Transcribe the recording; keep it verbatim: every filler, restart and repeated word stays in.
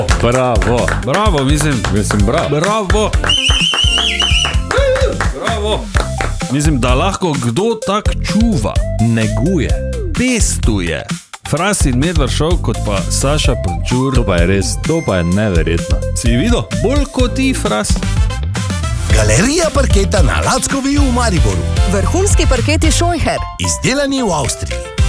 Bravo. Bravo, mislim. Mislim, bravo. Bravo. Bravo. Mislim, da lahko kdo tak čuva, neguje, pestuje. Fras in Medvard šov, kot pa Saša Pančur. To pa je res, to pa je neverjetno. Si videl? Bolj kot ti, Fras. Galerija parketa na Lackovi v Mariboru. Vrhunski parketi Scheucher. Izdelani v Avstriji.